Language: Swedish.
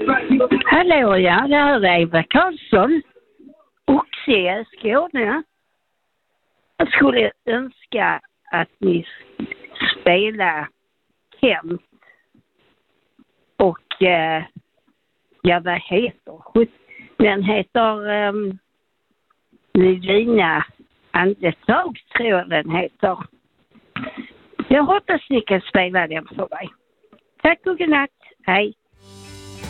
Hallå, ja, det här är Eva Karlsson. Oxie, Skåne. Jag skulle önska att ni spelar Kent och ja, vad heter den heter Nivina Andetag, tror jag den heter. Jag hoppas ni kan spela den för mig. Tack och godnatt. Hej.